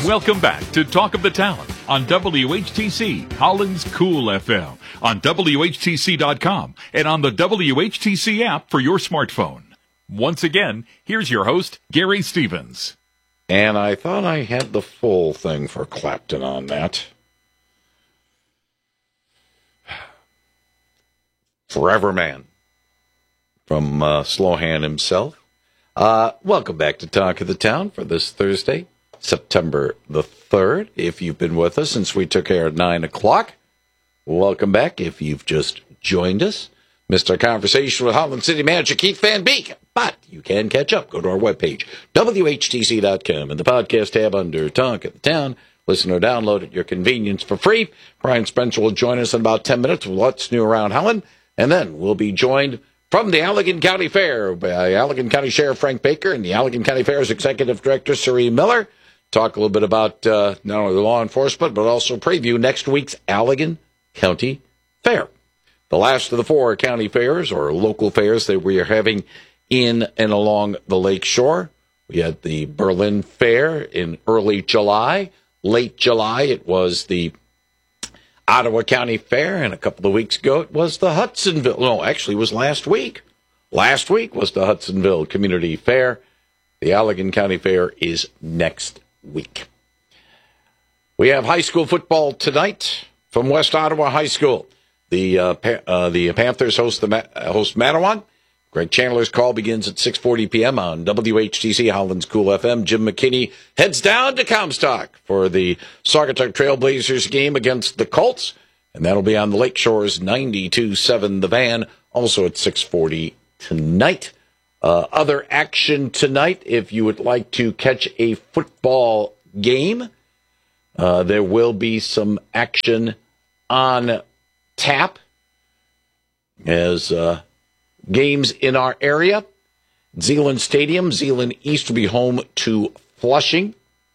Welcome back to Talk of the Town on WHTC, Holland's Cool FM, on WHTC.com, and on the WHTC app for your smartphone. Once again, here's your host, Gary Stevens. And I thought I had the full thing for Clapton on that. Forever Man from Slohan himself. Welcome back to Talk of the Town for this Thursday, September the 3rd. If you've been with us since we took air at 9 o'clock, welcome back. If you've just joined us, missed our conversation with Holland City Manager Keith Van Beek, but you can catch up. Go to our webpage, WHTC.com, in the podcast tab under Talk of the Town. Listen or download at your convenience for free. Brian Spencer will join us in about 10 minutes with what's new around Holland, and then we'll be joined from the Allegan County Fair by Allegan County Sheriff Frank Baker and the Allegan County Fair's Executive Director, Sheree Miller. Talk a little bit about not only the law enforcement, but also preview next week's Allegan County Fair. The last of the 4 county fairs, or local fairs, that we are having in and along the lake shore. We had the Berlin Fair in early July. Late July, it was the Ottawa County Fair, and a couple of weeks ago, it was the Hudsonville. No, actually, it was last week. Last week was the Hudsonville Community Fair. The Allegan County Fair is next week. We have high school football tonight from West Ottawa High School. The Panthers host Manawan. Greg Chandler's call begins at 6:40 p.m. on WHTC Holland's Cool FM. Jim McKinney heads down to Comstock for the Saugatuck Trailblazers game against the Colts, and that'll be on the Lakeshore's 92.7 The Van, also at 6:40 tonight. Other action tonight, if you would like to catch a football game, there will be some action on tap as games in our area. Zeeland Stadium, Zeeland East will be home to Flushing.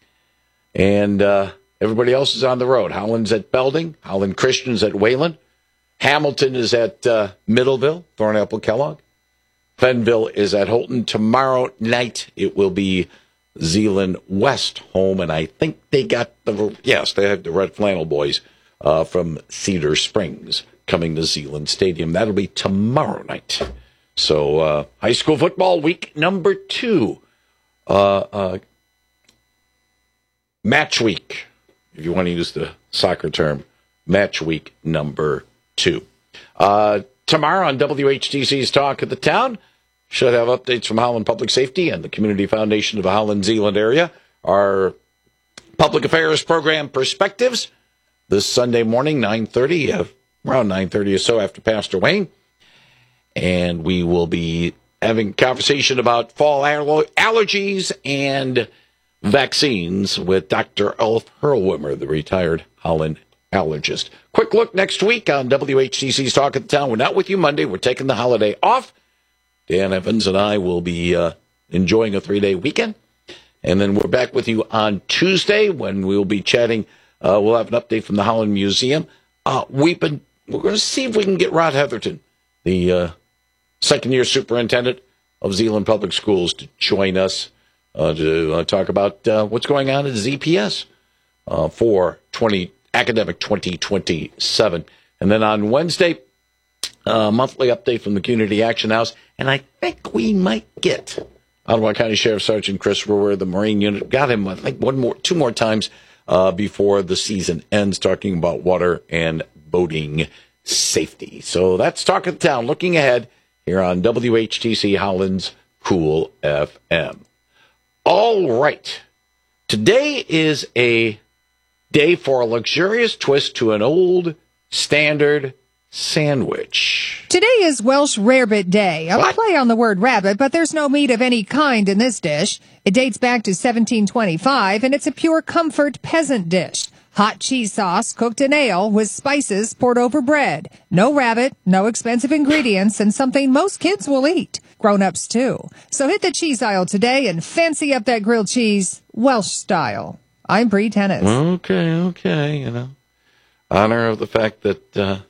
And everybody else is on the road. Howland's at Belding. Howland Christian's at Wayland. Hamilton is at Middleville, Thornapple Kellogg. Fenville is at Holton. Tomorrow night it will be Zeeland West home. And I think they got they have the Red Flannel Boys from Cedar Springs coming to Zeeland Stadium. That'll be tomorrow night. So high school football week number 2. Match week, if you want to use the soccer term, match week number 2. Tomorrow on WHTC's Talk of the Town, should have updates from Holland Public Safety and the Community Foundation of the Holland-Zeeland area. Our public affairs program, Perspectives, this Sunday morning, 9:30, around 9:30 or so after Pastor Wayne. And we will be having a conversation about fall allergies and vaccines with Dr. Ulf Hurlwimmer, the retired Holland allergist. Quick look next week on WHTC's Talk of the Town. We're not with you Monday. We're taking the holiday off. Dan Evans and I will be enjoying a 3-day weekend. And then we're back with you on Tuesday when we'll be chatting. We'll have an update from the Holland Museum. We're going to see if we can get Rod Heatherton, the second-year superintendent of Zeeland Public Schools, to join us to talk about what's going on at ZPS for academic 2027. And then on Wednesday, monthly update from the Community Action House. And I think we might get Ottawa County Sheriff Sergeant Chris Brewer, the Marine Unit. Got him, I think, two more times before the season ends, talking about water and boating safety. So that's Talk of the Town. Looking ahead here on WHTC Holland's Cool FM. All right. Today is a day for a luxurious twist to an old standard sandwich. Today is Welsh Rarebit Day, a play on the word rabbit, but there's no meat of any kind in this dish. It dates back to 1725, and it's a pure comfort peasant dish. Hot cheese sauce cooked in ale with spices poured over bread. No rabbit, no expensive ingredients, and something most kids will eat. Grown-ups, too. So hit the cheese aisle today and fancy up that grilled cheese Welsh style. I'm Bree Tennis. Okay, honor of the fact that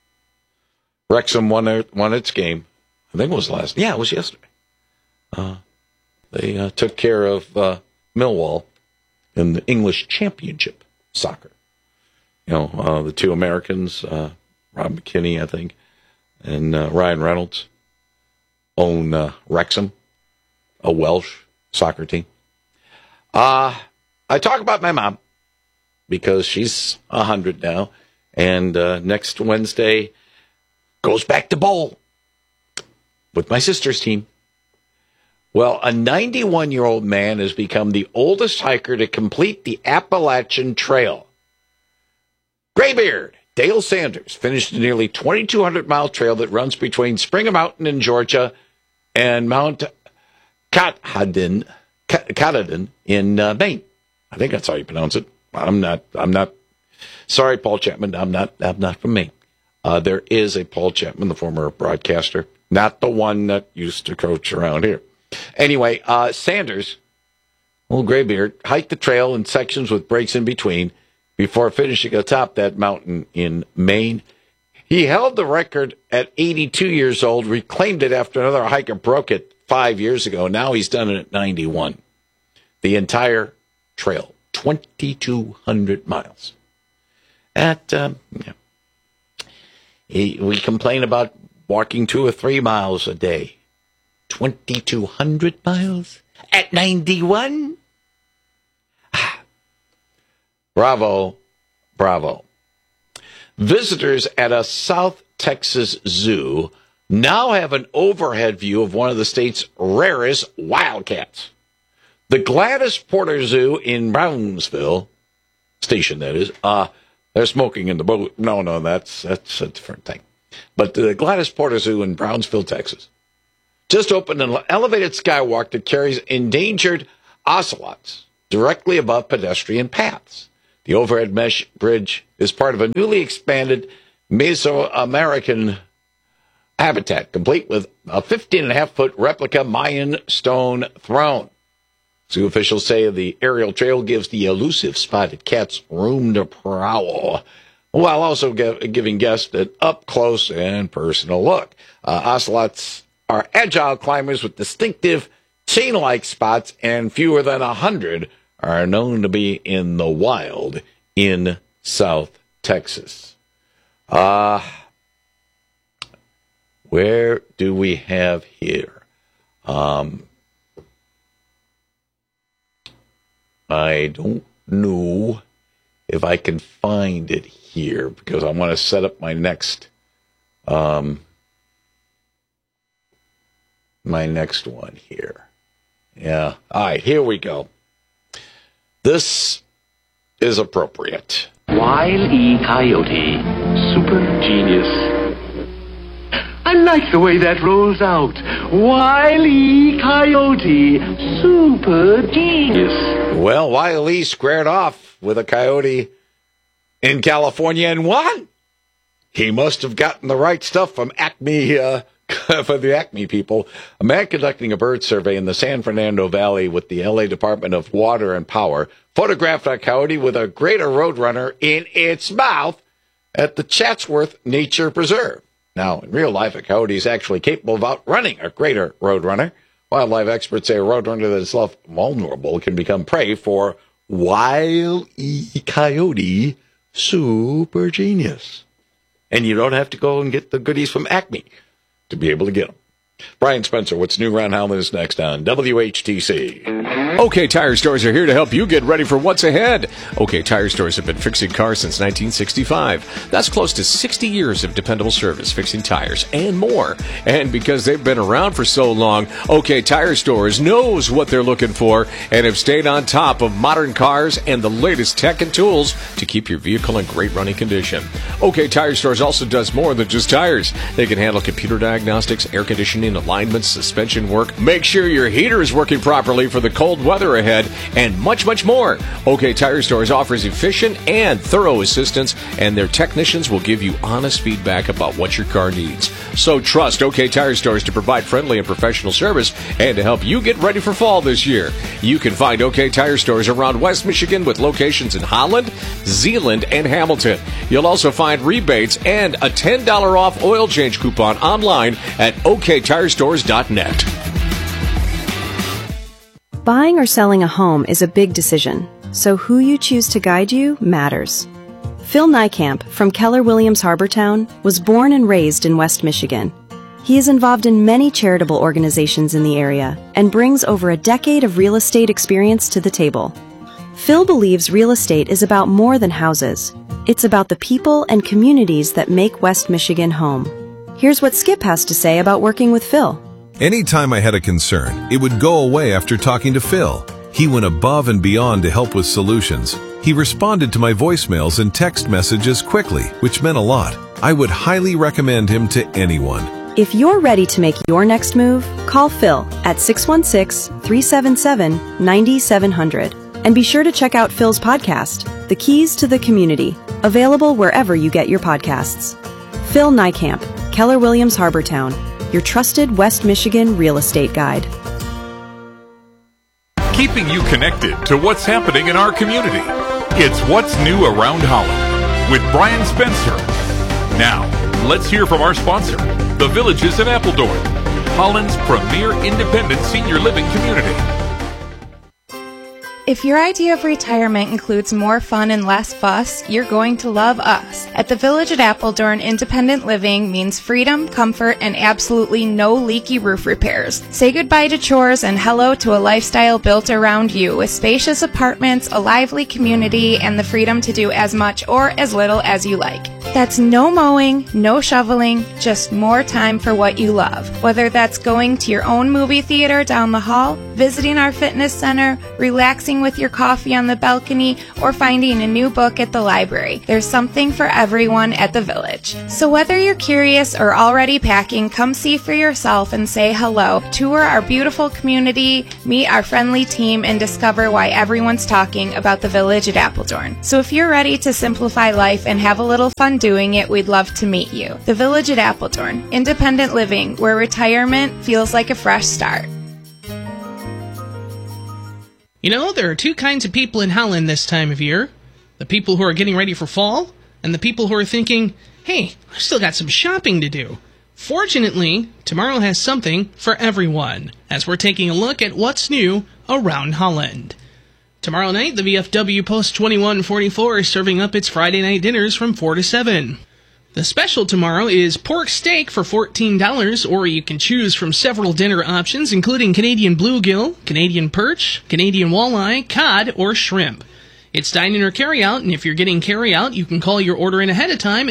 Wrexham won its game. I think it was it was yesterday. They took care of Millwall in the English Championship soccer. The two Americans, Rob McKinney, I think, and Ryan Reynolds, own Wrexham, a Welsh soccer team. I talk about my mom because she's 100 now, and next Wednesday goes back to bowl with my sister's team. Well, a 91-year-old man has become the oldest hiker to complete the Appalachian Trail. Graybeard Dale Sanders finished a nearly 2,200-mile trail that runs between Springer Mountain in Georgia and Mount Katahdin in Maine. I think that's how you pronounce it. I'm not. Sorry, Paul Chapman. I'm not from Maine. There is a Paul Chapman, the former broadcaster, not the one that used to coach around here. Anyway, Sanders, old graybeard, hiked the trail in sections with breaks in between before finishing atop that mountain in Maine. He held the record at 82 years old, reclaimed it after another hiker broke it 5 years ago. Now he's done it at 91. The entire trail, 2,200 miles. We complain about walking 2 or 3 miles a day. 2,200 miles at 91? Bravo. Visitors at a South Texas zoo now have an overhead view of one of the state's rarest wildcats. The Gladys Porter Zoo in Brownsville, station that is, they're smoking in the boat. No, that's a different thing. But the Gladys Porter Zoo in Brownsville, Texas, just opened an elevated skywalk that carries endangered ocelots directly above pedestrian paths. The overhead mesh bridge is part of a newly expanded Mesoamerican habitat, complete with a 15.5-foot replica Mayan stone throne. Zoo officials say the aerial trail gives the elusive spotted cats room to prowl, while also giving guests an up-close and personal look. Ocelots are agile climbers with distinctive chain-like spots, and fewer than 100 are known to be in the wild in South Texas. Where do we have here? I don't know if I can find it here because I want to set up my next one here. Yeah. All right, here we go. This is appropriate. Wile E. Coyote, super genius. I like the way that rolls out. Wile E. Coyote, super genius. Well, Wile E. squared off with a coyote in California and won. He must have gotten the right stuff from Acme, for the Acme people. A man conducting a bird survey in the San Fernando Valley with the LA Department of Water and Power photographed a coyote with a greater roadrunner in its mouth at the Chatsworth Nature Preserve. Now, in real life, a coyote is actually capable of outrunning a greater roadrunner. Wildlife experts say a roadrunner that is left vulnerable can become prey for Wile E. Coyote super genius. And you don't have to go and get the goodies from Acme to be able to get them. Brian Spencer, what's new around Howland is next on WHTC. OK Tire Stores are here to help you get ready for what's ahead. OK Tire Stores have been fixing cars since 1965. That's close to 60 years of dependable service, fixing tires and more. And because they've been around for so long, OK Tire Stores knows what they're looking for and have stayed on top of modern cars and the latest tech and tools to keep your vehicle in great running condition. OK Tire Stores also does more than just tires. They can handle computer diagnostics, air conditioning, alignments, suspension work, make sure your heater is working properly for the cold weather ahead, and much, much more. OK Tire Stores offers efficient and thorough assistance, and their technicians will give you honest feedback about what your car needs. So trust OK Tire Stores to provide friendly and professional service and to help you get ready for fall this year. You can find OK Tire Stores around West Michigan with locations in Holland, Zeeland, and Hamilton. You'll also find rebates and a $10 off oil change coupon online at OKTireStores.net. Buying or selling a home is a big decision. so who you choose to guide you matters. Phil Niekamp from Keller Williams Harbortown was born and raised in West Michigan. He is involved in many charitable organizations in the area and brings over a decade of real estate experience to the table. Phil believes real estate is about more than houses. It's about the people and communities that make West Michigan home. Here's what Skip has to say about working with Phil. Anytime I had a concern, it would go away after talking to Phil. He went above and beyond to help with solutions. He responded to my voicemails and text messages quickly, which meant a lot. I would highly recommend him to anyone. If you're ready to make your next move, call Phil at 616-377-9700. And be sure to check out Phil's podcast, The Keys to the Community, available wherever you get your podcasts. Phil Niekamp, Keller Williams Harbortown, your trusted West Michigan real estate guide. Keeping you connected to what's happening in our community. It's What's New Around Holland with Brian Spencer. Now, let's hear from our sponsor, the Villages of Appledorn, Holland's premier independent senior living community. If your idea of retirement includes more fun and less fuss, you're going to love us. At the Village at Appledorn, independent living means freedom, comfort, and absolutely no leaky roof repairs. Say goodbye to chores and hello to a lifestyle built around you with spacious apartments, a lively community, and the freedom to do as much or as little as you like. That's no mowing, no shoveling, just more time for what you love. Whether that's going to your own movie theater down the hall, visiting our fitness center, relaxing with your coffee on the balcony, or finding a new book at the library. There's something for everyone at the Village. So whether you're curious or already packing, come see for yourself and say hello. Tour our beautiful community, meet our friendly team, and discover why everyone's talking about the Village at Appledorn. So if you're ready to simplify life and have a little fun doing it, we'd love to meet you. The Village at Appledorn, independent living, where retirement feels like a fresh start. You know, there are two kinds of people in Holland this time of year. The people who are getting ready for fall, and the people who are thinking, hey, I've still got some shopping to do. Fortunately, tomorrow has something for everyone, as we're taking a look at what's new around Holland. Tomorrow night, the VFW Post 2144 is serving up its Friday night dinners from 4 to 7. The special tomorrow is pork steak for $14, or you can choose from several dinner options, including Canadian bluegill, Canadian perch, Canadian walleye, cod, or shrimp. It's dine-in or carry-out, and if you're getting carry-out, you can call your order in ahead of time at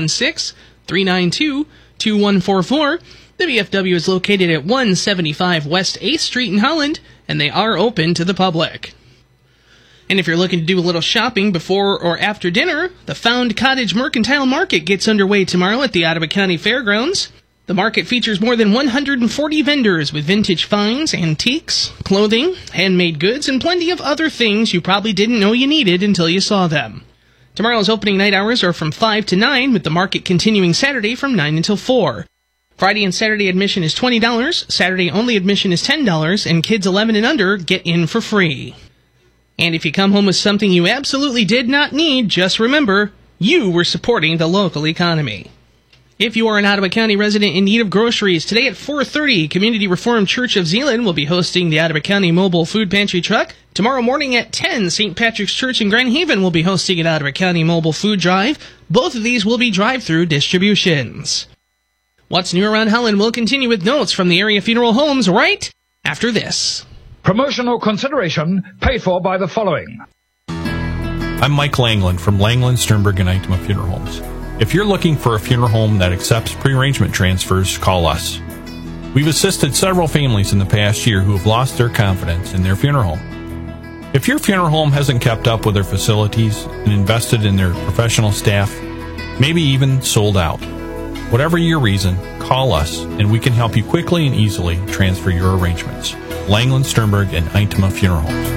616-392-2144. The VFW is located at 175 West 8th Street in Holland, and they are open to the public. And if you're looking to do a little shopping before or after dinner, the Found Cottage Mercantile Market gets underway tomorrow at the Ottawa County Fairgrounds. The market features more than 140 vendors with vintage finds, antiques, clothing, handmade goods, and plenty of other things you probably didn't know you needed until you saw them. Tomorrow's opening night hours are from 5 to 9, with the market continuing Saturday from 9 until 4. Friday and Saturday admission is $20, Saturday only admission is $10, and kids 11 and under get in for free. And if you come home with something you absolutely did not need, just remember, you were supporting the local economy. If you are an Ottawa County resident in need of groceries, today at 4:30, Community Reformed Church of Zeeland will be hosting the Ottawa County Mobile Food Pantry Truck. Tomorrow morning at 10, St. Patrick's Church in Grand Haven will be hosting an Ottawa County Mobile Food Drive. Both of these will be drive-through distributions. What's New Around Holland will continue with notes from the area funeral homes right after this. Promotional consideration paid for by the following. I'm Mike Langland from Langland, Sternberg, and Eichmann Funeral Homes. If you're looking for a funeral home that accepts pre-arrangement transfers, call us. We've assisted several families in the past year who have lost their confidence in their funeral home. If your funeral home hasn't kept up with their facilities and invested in their professional staff, maybe even sold out, whatever your reason, call us and we can help you quickly and easily transfer your arrangements. Langland, Sternberg, and Eichmann Funeral Homes.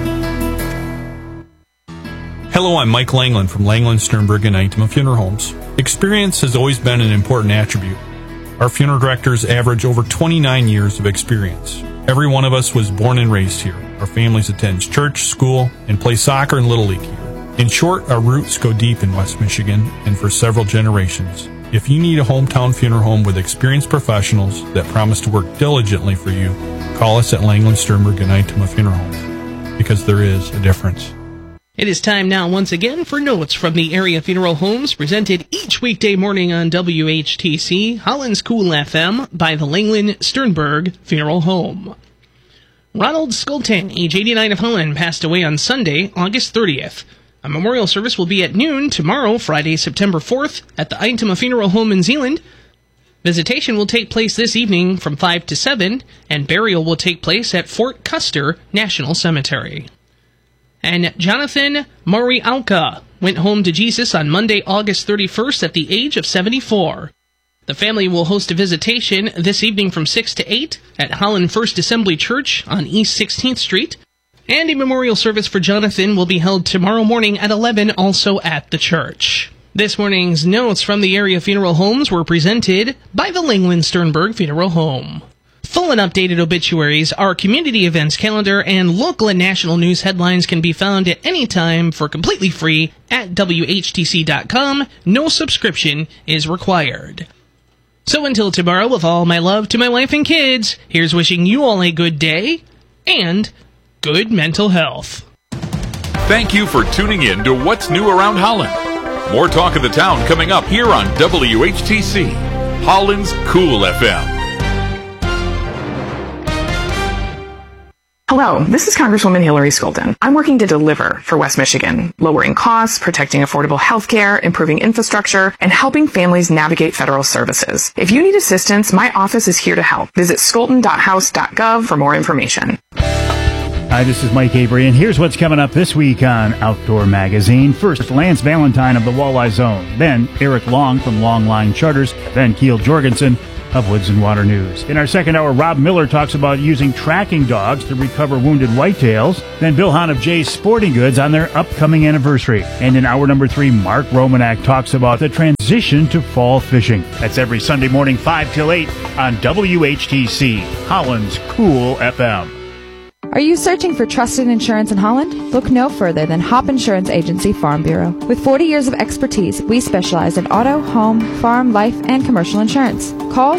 Hello, I'm Mike Langland from Langland, Sternberg, and Eichmann Funeral Homes. Experience has always been an important attribute. Our funeral directors average over 29 years of experience. Every one of us was born and raised here. Our families attend church, school, and play soccer and Little League here. In short, our roots go deep in West Michigan and for several generations. If you need a hometown funeral home with experienced professionals that promise to work diligently for you, call us at Langland, Sternberg, and Eichmann Funeral Homes, because there is a difference. It is time now once again for Notes from the Area Funeral Homes, presented each weekday morning on WHTC, Holland's Cool FM, by the Langland Sternberg Funeral Home. Ronald Skulton, age 89 of Holland, passed away on Sunday, August 30th. A memorial service will be at noon tomorrow, Friday, September 4th, at the Eintema Funeral Home in Zeeland. Visitation will take place this evening from 5 to 7, and burial will take place at Fort Custer National Cemetery. And Jonathan Marialka went home to Jesus on Monday, August 31st at the age of 74. The family will host a visitation this evening from 6 to 8 at Holland First Assembly Church on East 16th Street. And a memorial service for Jonathan will be held tomorrow morning at 11, also at the church. This morning's Notes from the Area Funeral Homes were presented by the Langland Sternberg Funeral Home. Full and updated obituaries, our community events calendar, and local and national news headlines can be found at any time for completely free at WHTC.com. No subscription is required. So until tomorrow, with all my love to my wife and kids, here's wishing you all a good day and good mental health. Thank you for tuning in to What's New Around Holland. More talk of the town coming up here on WHTC, Holland's Cool FM. Hello, this is Congresswoman Hillary Skulton. I'm working to deliver for West Michigan, lowering costs, protecting affordable health care, improving infrastructure, and helping families navigate federal services. If you need assistance, my office is here to help. Visit skulton.house.gov for more information. Hi, this is Mike Avery, and here's what's coming up this week on Outdoor Magazine. First, Lance Valentine of the Walleye Zone. Then, Eric Long from Longline Charters. Then, Keel Jorgensen of Woods and Water News. In our second hour, Rob Miller talks about using tracking dogs to recover wounded whitetails. Then Bill Hahn of Jay's Sporting Goods on their upcoming anniversary. And in hour number 3, Mark Romanak talks about the transition to fall fishing. That's every Sunday morning, 5 till 8 on WHTC, Holland's Cool FM. Are you searching for trusted insurance in Holland? Look no further than Hop Insurance Agency Farm Bureau. With 40 years of expertise, we specialize in auto, home, farm, life, and commercial insurance. Call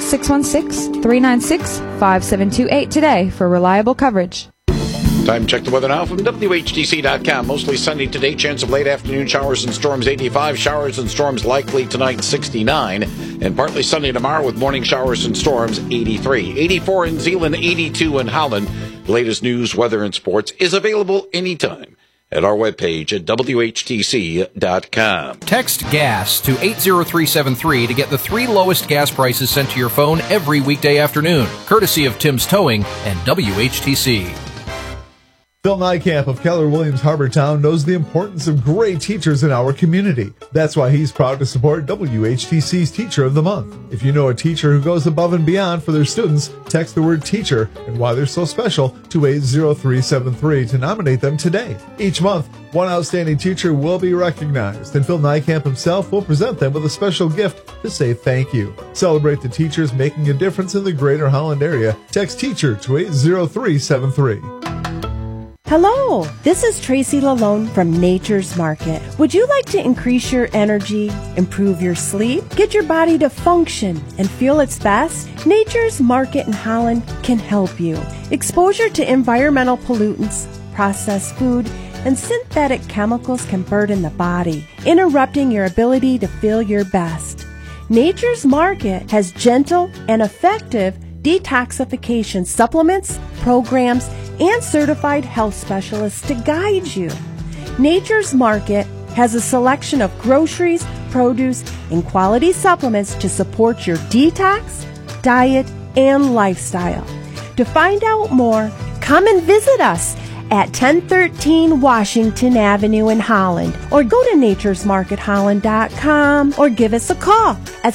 616-396-5728 today for reliable coverage. Time check the weather now from WHTC.com. Mostly sunny today. Chance of late afternoon showers and storms 85. Showers and storms likely tonight 69. And partly sunny tomorrow with morning showers and storms 83. 84 in Zeeland, 82 in Holland. The latest news, weather, and sports is available anytime at our webpage at WHTC.com. Text GAS to 80373 to get the 3 lowest gas prices sent to your phone every weekday afternoon, courtesy of Tim's Towing and WHTC. Phil Nykamp of Keller Williams Harbortown knows the importance of great teachers in our community. That's why he's proud to support WHTC's Teacher of the Month. If you know a teacher who goes above and beyond for their students, text the word teacher and why they're so special to 80373 to nominate them today. Each month, one outstanding teacher will be recognized, and Phil Nykamp himself will present them with a special gift to say thank you. Celebrate the teachers making a difference in the greater Holland area. Text teacher to 80373. Hello, this is Tracy Lalone from Nature's Market. Would you like to increase your energy, improve your sleep, get your body to function and feel its best? Nature's Market in Holland can help you. Exposure to environmental pollutants, processed food, and synthetic chemicals can burden the body, interrupting your ability to feel your best. Nature's Market has gentle and effective detoxification supplements, programs, and certified health specialists to guide you. Nature's Market has a selection of groceries, produce, and quality supplements to support your detox, diet, and lifestyle. To find out more, come and visit us at 1013 Washington Avenue in Holland, or go to naturesmarketholland.com, or give us a call at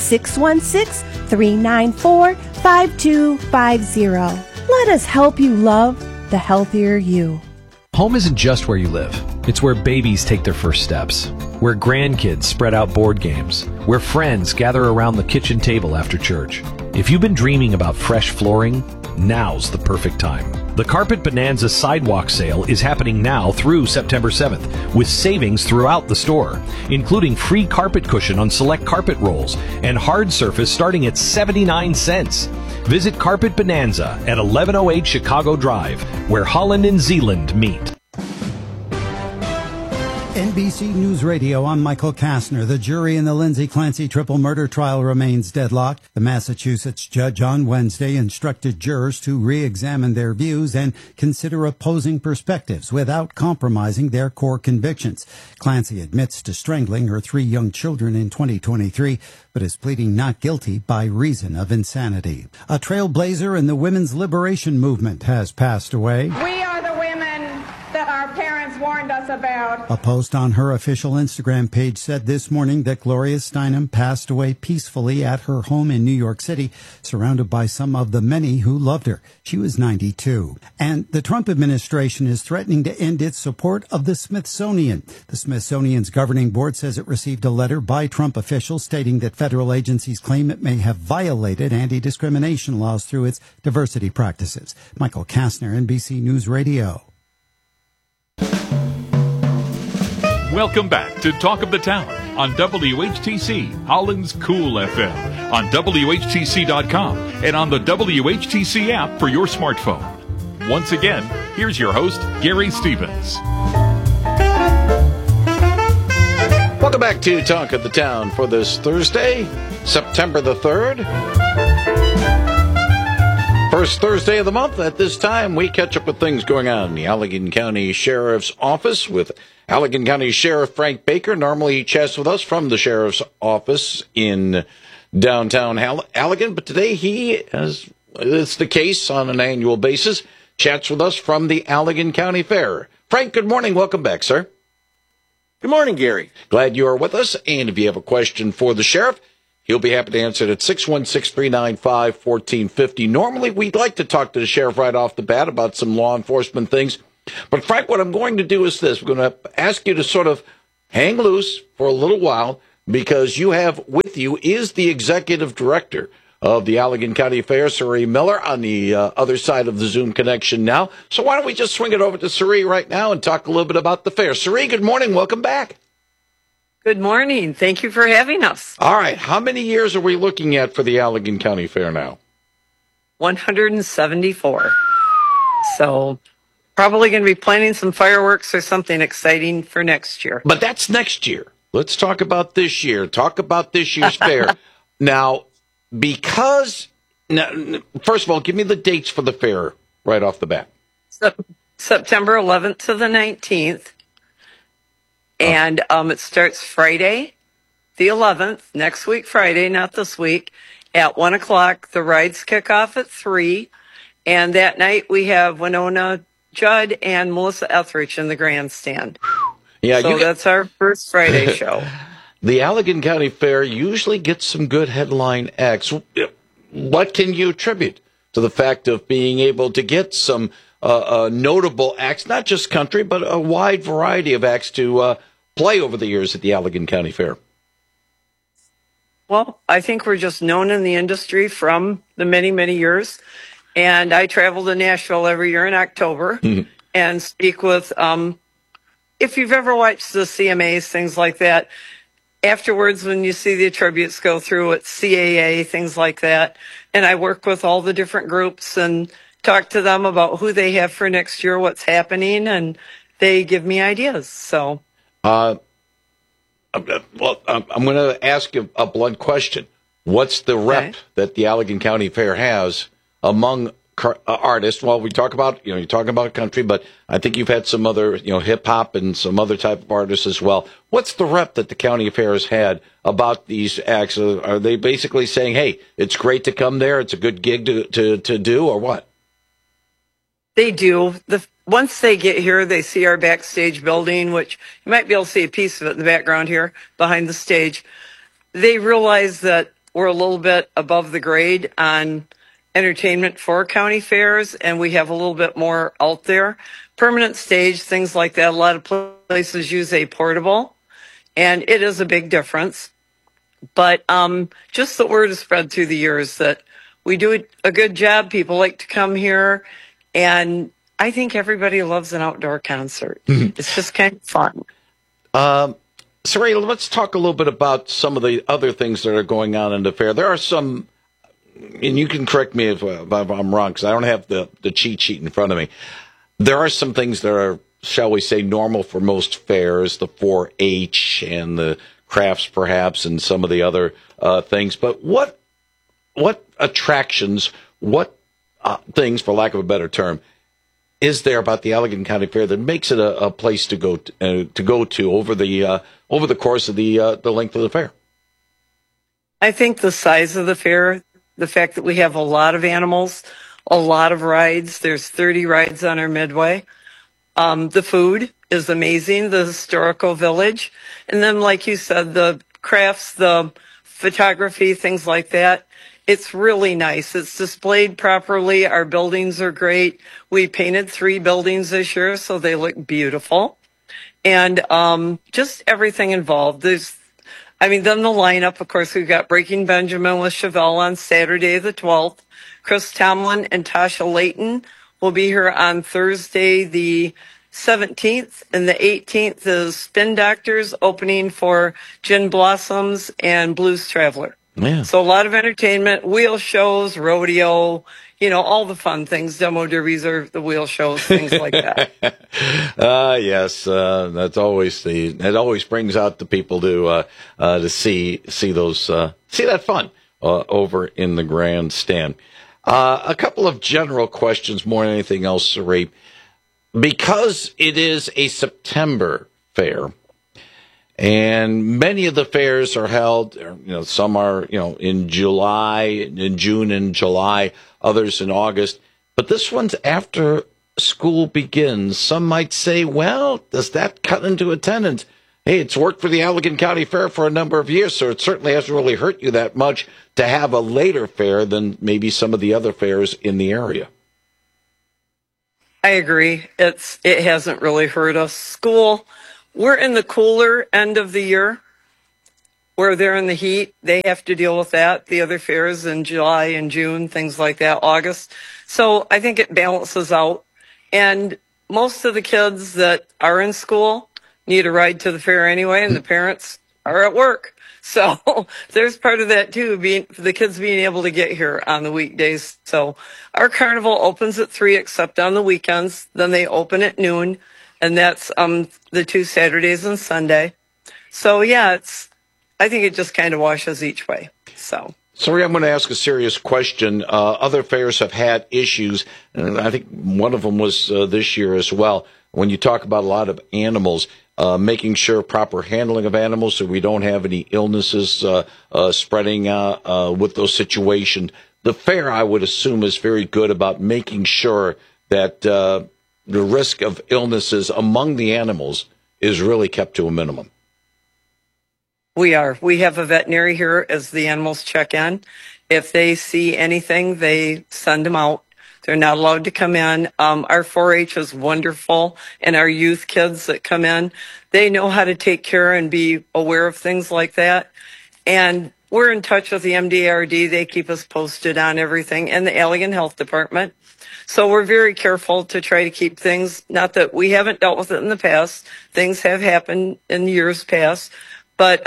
616-394-5250. Let us help you love the healthier you. Home isn't just where you live. It's where babies take their first steps, where grandkids spread out board games, where friends gather around the kitchen table after church. If you've been dreaming about fresh flooring, now's the perfect time. The Carpet Bonanza Sidewalk Sale is happening now through September 7th, with savings throughout the store, including free carpet cushion on select carpet rolls and hard surface starting at 79 cents. Visit Carpet Bonanza at 1108 Chicago Drive, where Holland and Zeeland meet. NBC News Radio, I'm Michael Kastner. The jury in the Lindsay Clancy triple murder trial remains deadlocked. The Massachusetts judge on Wednesday instructed jurors to re-examine their views and consider opposing perspectives without compromising their core convictions. Clancy admits to strangling her 3 young children in 2023, but is pleading not guilty by reason of insanity. A trailblazer in the women's liberation movement has passed away. We are the women that our parents warned us about. A post on her official Instagram page said this morning that Gloria Steinem passed away peacefully at her home in New York City, surrounded by some of the many who loved her. She was 92. And the Trump administration is threatening to end its support of the Smithsonian. The Smithsonian's governing board says it received a letter by Trump officials stating that federal agencies claim it may have violated anti-discrimination laws through its diversity practices. Michael Kastner, NBC News Radio. Welcome back to Talk of the Town on WHTC, Holland's Cool FM, on WHTC.com, and on the WHTC app for your smartphone. Once again, here's your host, Gary Stevens. Welcome back to Talk of the Town for this Thursday, September the 3rd. First Thursday of the month. At this time, we catch up with things going on in the Allegan County Sheriff's Office with Allegan County Sheriff Frank Baker. Normally he chats with us from the Sheriff's Office in downtown Allegan, but today he, as it's the case on an annual basis, chats with us from the Allegan County Fair. Frank, good morning. Welcome back, sir. Good morning, Gary. Glad you are with us, and if you have a question for the sheriff, he'll be happy to answer it at 616-395-1450. Normally, we'd like to talk to the sheriff right off the bat about some law enforcement things. But, Frank, what I'm going to do is this. We're going to ask you to sort of hang loose for a little while because you have with you is the executive director of the Allegan County Fair, Suri Miller, on the other side of the Zoom connection now. So why don't we just swing it over to Suri right now and talk a little bit about the fair. Suri, good morning. Welcome back. Good morning. Thank you for having us. All right. How many years are we looking at for the Allegan County Fair now? 174. So probably going to be planning some fireworks or something exciting for next year. But that's next year. Let's talk about this year. Talk about this year's fair. Now, first of all, give me the dates for the fair right off the bat. September 11th to the 19th. And it starts Friday, the 11th, next week Friday, not this week, at 1 o'clock. The rides kick off at 3. And that night we have Winona Judd and Melissa Etheridge in the grandstand. Yeah, so that's our first Friday show. The Allegan County Fair usually gets some good headline acts. What can you attribute to the fact of being able to get some notable acts, not just country, but a wide variety of acts to play over the years at the Allegan County Fair? Well, I think we're just known in the industry from the many, many years. And I travel to Nashville every year in October and speak with, if you've ever watched the CMAs, things like that, afterwards when you see the tributes go through at CAA, things like that, and I work with all the different groups and talk to them about who they have for next year, what's happening, and they give me ideas. So, well, I'm going to ask you a blunt question. What's the rep that the Allegan County Fair has among artists? Well, we talk about, you're talking about country, but I think you've had some other, hip hop and some other type of artists as well. What's the rep that the county fair has had about these acts? Are they basically saying, hey, it's great to come there, it's a good gig to do, or what? They do. Once they get here, they see our backstage building, which you might be able to see a piece of it in the background here behind the stage. They realize that we're a little bit above the grade on entertainment for county fairs, and we have a little bit more out there. Permanent stage, things like that. A lot of places use a portable, and it is a big difference. But just the word has spread through the years that we do a good job. People like to come here, and I think everybody loves an outdoor concert. It's just kind of fun. Suri, let's talk a little bit about some of the other things that are going on in the fair. There are some, and you can correct me if I'm wrong, because I don't have the cheat sheet in front of me. There are some things that are shall we say, normal for most fairs, the 4-H and the crafts perhaps and some of the other things. But what attractions, what things, for lack of a better term, is there about the Allegan County Fair that makes it a place to go to over the course of the length of the fair? I think the size of the fair, the fact that we have a lot of animals, a lot of rides. There's 30 rides on our midway. The food is amazing, the historical village. And then, like you said, the crafts, the photography, things like that. It's really nice. It's displayed properly. Our buildings are great. We painted 3 buildings this year, so they look beautiful. And just everything involved. Then the lineup, of course, we've got Breaking Benjamin with Chevelle on Saturday the 12th. Chris Tomlin and Tasha Layton will be here on Thursday the 17th, and the 18th is Spin Doctors opening for Gin Blossoms and Blues Traveler. Yeah. So a lot of entertainment, wheel shows, rodeo, all the fun things, demo derbies or the wheel shows, things like that. Yes, that always brings out the people to see that fun over in the grandstand. A couple of general questions more than anything else, Sareep. Because it is a September fair, and many of the fairs are held, some are, in July, in June and July, others in August. But this one's after school begins. Some might say, well, does that cut into attendance? Hey, it's worked for the Allegan County Fair for a number of years, so it certainly hasn't really hurt you that much to have a later fair than maybe some of the other fairs in the area. I agree. It hasn't really hurt us. School, we're in the cooler end of the year. Where they're in the heat, they have to deal with that. The other fairs in July and June, things like that, August. So I think it balances out. And most of the kids that are in school need a ride to the fair anyway, and the parents are at work. So there's part of that too, the kids being able to get here on the weekdays. So our carnival opens at 3 except on the weekends. Then they open at noon, and that's the 2 Saturdays and Sunday. So yeah, I think it just kind of washes each way. So. Sorry, I'm going to ask a serious question. Other fairs have had issues, and I think one of them was this year as well. When you talk about a lot of animals, making sure proper handling of animals so we don't have any illnesses spreading with those situations. The fair, I would assume, is very good about making sure that the risk of illnesses among the animals is really kept to a minimum. We are. We have a veterinary here as the animals check in. If they see anything, they send them out. They're not allowed to come in. Our 4-H is wonderful, and our youth kids that come in, they know how to take care and be aware of things like that. And we're in touch with the MDRD. They keep us posted on everything, and the Allegan Health Department. So we're very careful to try to keep things, not that we haven't dealt with it in the past. Things have happened in years past, but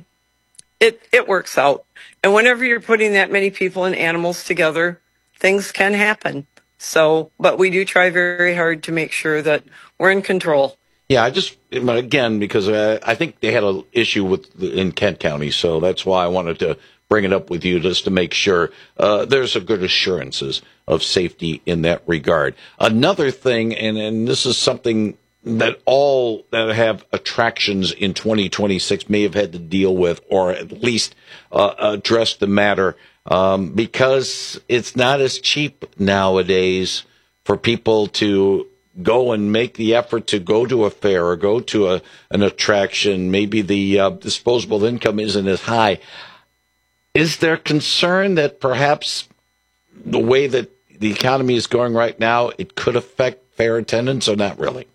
it works out. And whenever you're putting that many people and animals together, things can happen. So, but we do try very hard to make sure that we're in control. Yeah, again, because I think they had an issue in Kent County, so that's why I wanted to bring it up with you, just to make sure there's a good assurances of safety in that regard. Another thing, and this is something that all that have attractions in 2026 may have had to deal with, or at least address the matter, because it's not as cheap nowadays for people to go and make the effort to go to a fair or go to an attraction. Maybe the disposable income isn't as high. Is there concern that perhaps the way that the economy is going right now, it could affect fair attendance, or not really?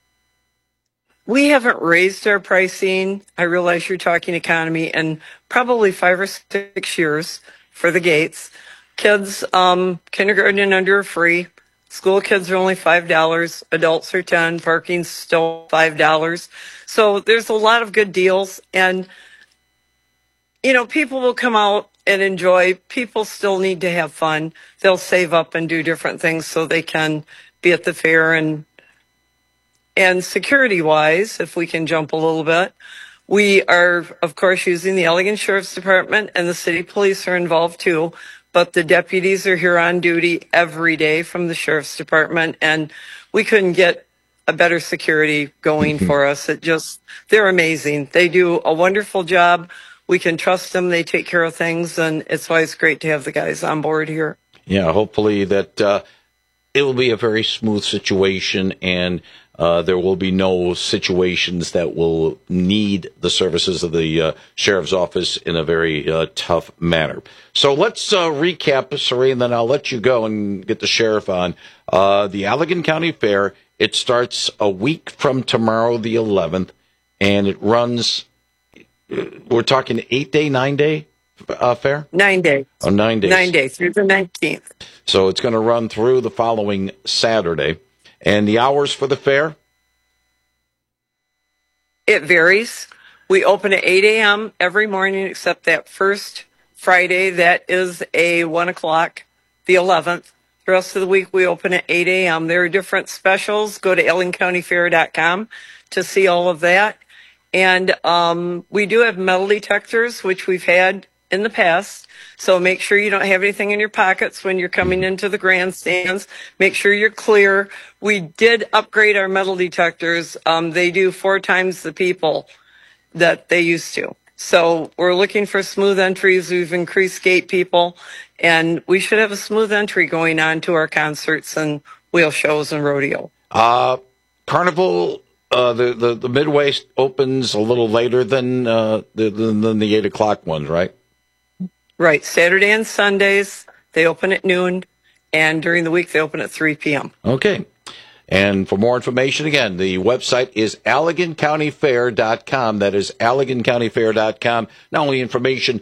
We haven't raised our pricing. I realize you're talking economy, in probably 5 or 6 years for the gates. Kids, kindergarten and under are free. School kids are only $5. Adults are $10. Parking's still $5. So there's a lot of good deals. And, people will come out and enjoy. People still need to have fun. They'll save up and do different things so they can be at the fair and And security-wise, if we can jump a little bit, we are, of course, using the Allegan Sheriff's Department, and the city police are involved too. But the deputies are here on duty every day from the Sheriff's Department, and we couldn't get a better security going for us. They're amazing. They do a wonderful job. We can trust them. They take care of things, and it's why it's great to have the guys on board here. Yeah, hopefully that it will be a very smooth situation, and there will be no situations that will need the services of the sheriff's office in a very tough manner. So let's recap, Sari, and then I'll let you go and get the sheriff on. The Allegan County Fair, it starts a week from tomorrow, the 11th, and it runs, we're talking 8-day, 9-day fair? 9 days. Oh, 9 days. 9 days through the 19th. So it's going to run through the following Saturday. And the hours for the fair? It varies. We open at 8 a.m. every morning except that first Friday. That is a 1 o'clock, the 11th. The rest of the week we open at 8 a.m. There are different specials. Go to AllenCountyFair.com to see all of that. And we do have metal detectors, which we've had in the past. So make sure you don't have anything in your pockets when you're coming into the grandstands. Make sure you're clear. We did upgrade our metal detectors. They do 4 times the people that they used to. So we're looking for smooth entries. We've increased gate people, and we should have a smooth entry going on to our concerts and wheel shows and rodeo. Carnival, the Midway opens a little later than the 8 o'clock ones, right? Right. Saturday and Sundays, they open at noon, and during the week, they open at 3 p.m. Okay. And for more information, again, the website is AlleganCountyFair.com. That is AlleganCountyFair.com. Not only information,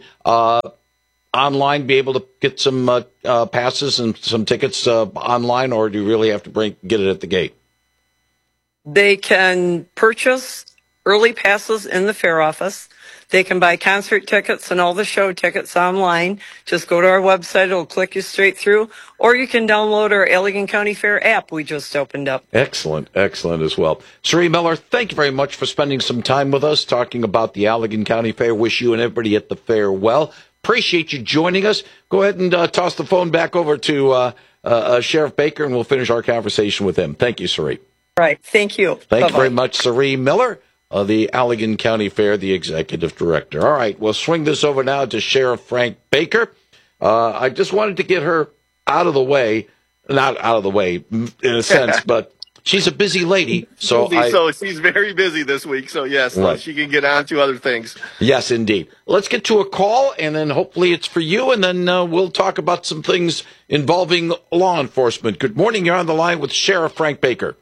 online, be able to get some passes and some tickets online, or do you really have to get it at the gate? They can purchase early passes in the fair office. They can buy concert tickets and all the show tickets online. Just go to our website. It'll click you straight through. Or you can download our Allegan County Fair app we just opened up. Excellent as well. Sari Miller, thank you very much for spending some time with us talking about the Allegan County Fair. Wish you and everybody at the fair well. Appreciate you joining us. Go ahead and toss the phone back over to Sheriff Baker, and we'll finish our conversation with him. Thank you, Sari. Right. Thank you. Thank you very much, Sari Miller, the Allegan County Fair, the executive director. All right, we'll swing this over now to Sheriff Frank Baker. I just wanted to get her out of the way, not out of the way in a sense, but she's a busy lady. So she's very busy this week. So yes, right. She can get on to other things. Yes, indeed. Let's get to a call, and then hopefully it's for you, and then we'll talk about some things involving law enforcement. Good morning. You're on the line with Sheriff Frank Baker.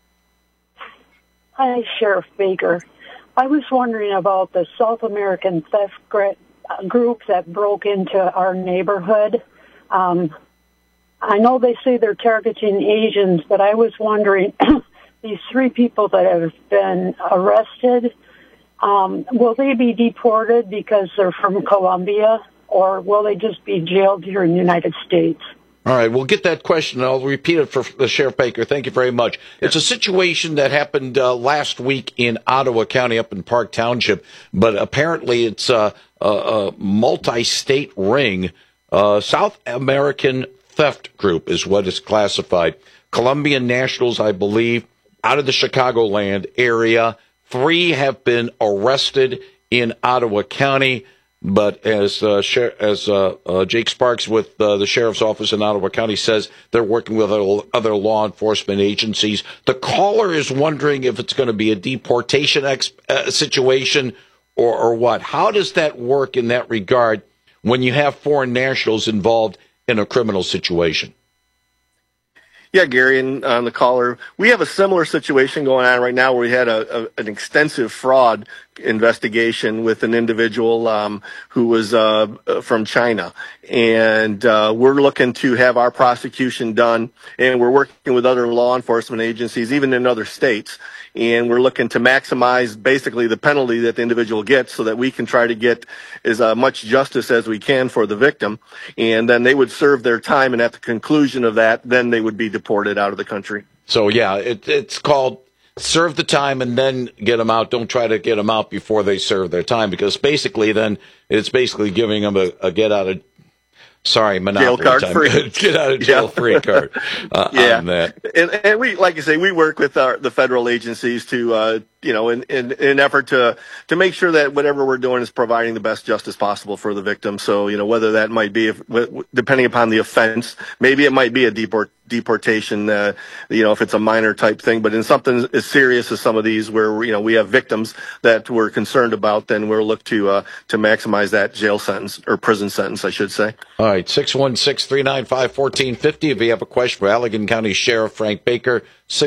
Hi, Sheriff Baker. I was wondering about the South American theft group that broke into our neighborhood. I know they say they're targeting Asians, but I was wondering, these 3 people that have been arrested, will they be deported because they're from Colombia, or will they just be jailed here in the United States? All right, we'll get that question. I'll repeat it for Sheriff Baker. Thank you very much. It's a situation that happened last week in Ottawa County up in Park Township, but apparently it's a multi-state ring. South American theft group is what is classified. Colombian nationals, I believe, out of the Chicagoland area. 3 have been arrested in Ottawa County. But as Jake Sparks with the Sheriff's Office in Ottawa County says, they're working with other law enforcement agencies. The caller is wondering if it's going to be a deportation situation or what. How does that work in that regard when you have foreign nationals involved in a criminal situation? Yeah, Gary, and the caller, we have a similar situation going on right now where we had an extensive fraud investigation with an individual who was from China. And we're looking to have our prosecution done, and we're working with other law enforcement agencies, even in other states. And we're looking to maximize basically the penalty that the individual gets so that we can try to get as much justice as we can for the victim. And then they would serve their time, and at the conclusion of that, then they would be deported out of the country. So, yeah, it's called serve the time and then get them out. Don't try to get them out before they serve their time, because basically then it's basically giving them a get out of Monopoly jail card time. free. Get out of jail free card. On that. And we, like I say, we work with the federal agencies to, in an effort to make sure that whatever we're doing is providing the best justice possible for the victim. So, whether that might be, depending upon the offense, maybe it might be a deportation, if it's a minor type thing, but in something as serious as some of these where, we have victims that we're concerned about, then we'll look to maximize that jail sentence, or prison sentence, I should say. All right, 616-395-1450. If you have a question for Allegan County Sheriff Frank Baker,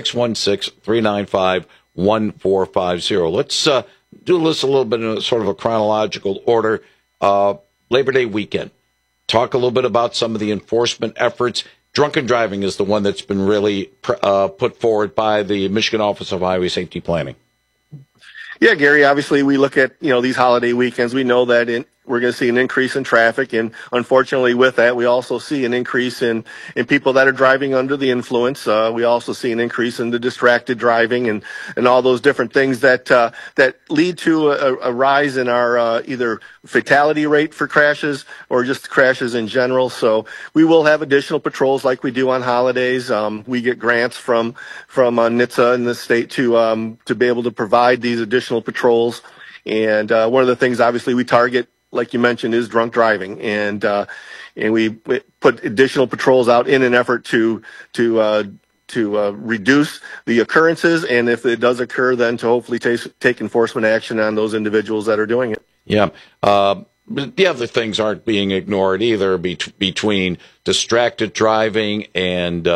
616-395-1450. Let's do this a little bit in sort of a chronological order. Labor Day weekend. Talk a little bit about some of the enforcement efforts. Drunken driving is the one that's been really put forward by the Michigan Office of Highway Safety Planning. Yeah, Gary, obviously we look at, these holiday weekends. We know that we're going to see an increase in traffic. And unfortunately with that, we also see an increase in people that are driving under the influence. We also see an increase in the distracted driving and all those different things that lead to a rise in our either fatality rate for crashes or just crashes in general. So we will have additional patrols like we do on holidays. We get grants from NHTSA in the state to be able to provide these additional patrols. And one of the things, obviously, we target, like you mentioned, is drunk driving, and we put additional patrols out in an effort to reduce the occurrences, and if it does occur, then to hopefully take enforcement action on those individuals that are doing it. Yeah. But the other things aren't being ignored either, between distracted driving and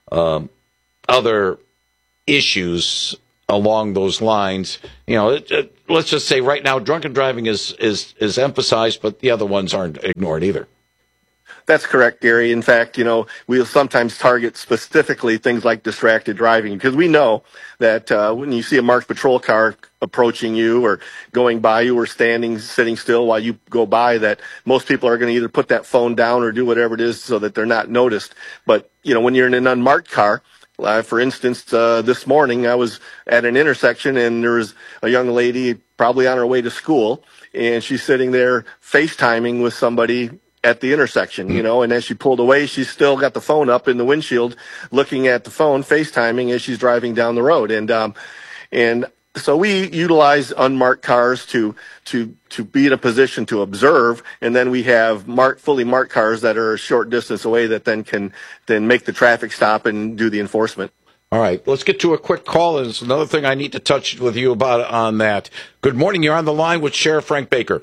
other issues along those lines. Let's just say right now, drunken driving is emphasized, but the other ones aren't ignored either. That's correct, Gary. In fact, we'll sometimes target specifically things like distracted driving, because we know that when you see a marked patrol car approaching you or going by you or sitting still while you go by, that most people are going to either put that phone down or do whatever it is so that they're not noticed. But, when you're in an unmarked car, for instance, this morning I was at an intersection and there was a young lady probably on her way to school, and she's sitting there FaceTiming with somebody at the intersection, and as she pulled away, she's still got the phone up in the windshield looking at the phone, FaceTiming as she's driving down the road. And so we utilize unmarked cars to be in a position to observe, and then we have fully marked cars that are a short distance away that then can make the traffic stop and do the enforcement. All right, let's get to a quick call. There's another thing I need to touch with you about on that. Good morning. You're on the line with Sheriff Frank Baker.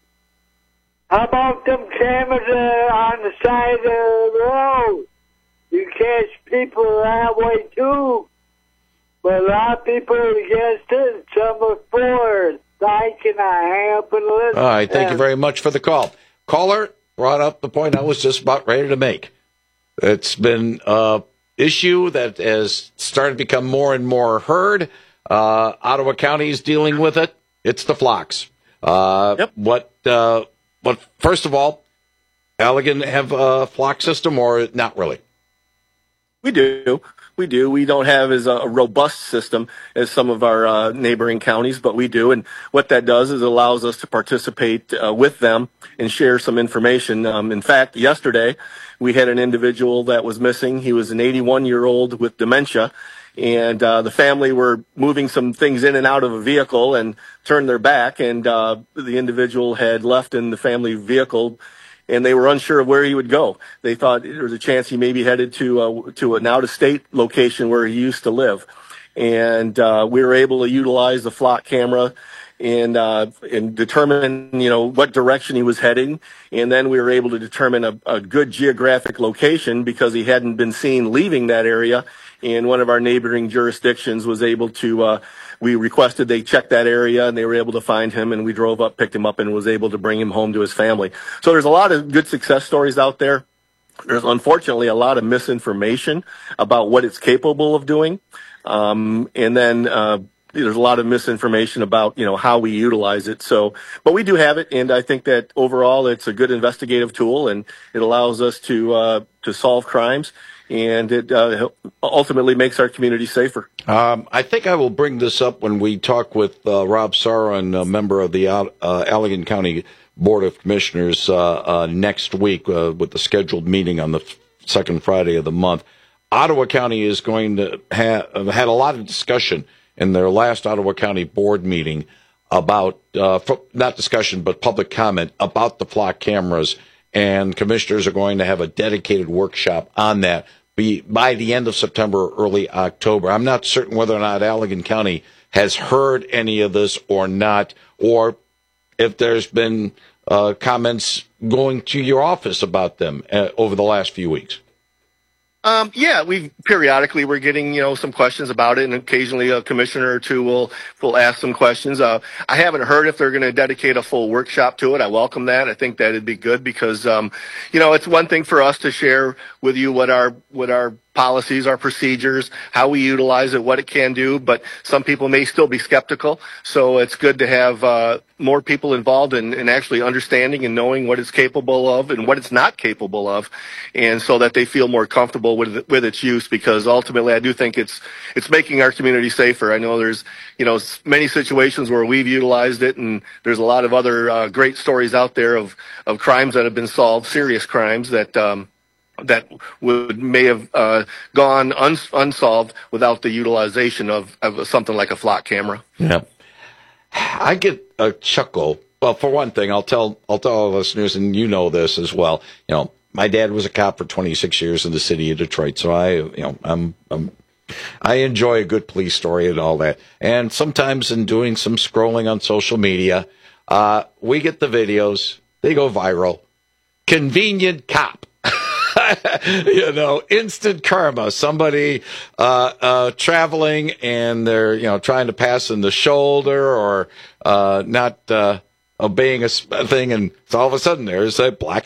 How about them cameras on the side of the road? You catch people that way too. But a lot of people are against it, some are for it. I hang up and listen. All right, thank you very much for the call. Caller brought up the point I was just about ready to make. It's been an issue that has started to become more and more heard. Ottawa County is dealing with it. It's the flocks. Yep. But first of all, Allegan have a flock system or not really? We do. We don't have as a robust system as some of our neighboring counties, but we do. And what that does is it allows us to participate with them and share some information. In fact, yesterday we had an individual that was missing. He was an 81-year-old with dementia, and the family were moving some things in and out of a vehicle and turned their back, and the individual had left in the family vehicle, and they were unsure of where he would go. They thought there was a chance he may be headed to an out-of-state location where he used to live. And we were able to utilize the flock camera and determine, what direction he was heading. And then we were able to determine a good geographic location because he hadn't been seen leaving that area. And one of our neighboring jurisdictions was able to, we requested they check that area, and they were able to find him, and we drove up, picked him up, and was able to bring him home to his family. So there's a lot of good success stories out there. There's unfortunately a lot of misinformation about what it's capable of doing. And then there's a lot of misinformation about, how we utilize it. So, but we do have it, and I think that overall it's a good investigative tool, and it allows us to solve crimes, and it ultimately makes our community safer. I think I will bring this up when we talk with Rob Saron, a member of the Allegan County Board of Commissioners, next week with the scheduled meeting on the second Friday of the month. Ottawa County is going to had a lot of discussion in their last Ottawa County board meeting about, not discussion, but public comment about the flock cameras, and commissioners are going to have a dedicated workshop on that by the end of September or early October. I'm not certain whether or not Allegan County has heard any of this or not, or if there's been comments going to your office about them over the last few weeks. Yeah, we're getting, some questions about it, and occasionally a commissioner or two will ask some questions. I haven't heard if they're going to dedicate a full workshop to it. I welcome that. I think that'd be good because, it's one thing for us to share with you what our policies, our procedures, how we utilize it, what it can do, but some people may still be skeptical. So it's good to have more people involved in actually understanding and knowing what it's capable of and what it's not capable of, and so that they feel more comfortable with its use, because ultimately I do think it's making our community safer. I know there's many situations where we've utilized it, and there's a lot of other great stories out there of crimes that have been solved, serious crimes that may have gone unsolved without the utilization of something like a flock camera. Yeah, I get a chuckle. Well, for one thing, I'll tell our listeners, and you know this as well. My dad was a cop for 26 years in the city of Detroit, so I enjoy a good police story and all that. And sometimes in doing some scrolling on social media, we get the videos. They go viral. Convenient cop. Instant karma. Somebody traveling and they're trying to pass in the shoulder or not obeying a thing, and so all of a sudden there's a black